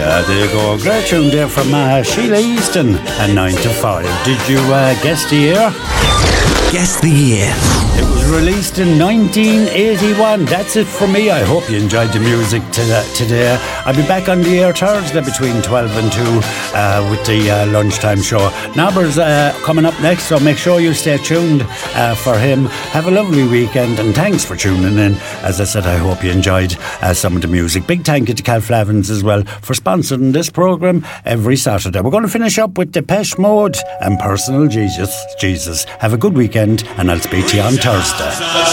There you go. Great tune there from Sheila Easton and 9 to 5. Did you guess the year? Guess the year. It was released in 1981. That's it for me. I hope you enjoyed the music today. I'll be back on the air Thursday between 12 and 2 with the lunchtime show. Nobber's coming up next, so make sure you stay tuned for him. Have a lovely weekend and thanks for tuning in. As I said, I hope you enjoyed some of the music. Big thank you to Cal Flavins as well for sponsoring this programme every Saturday. We're going to finish up with Depeche Mode and Personal Jesus. Have a good weekend and I'll speak to you on Thursday.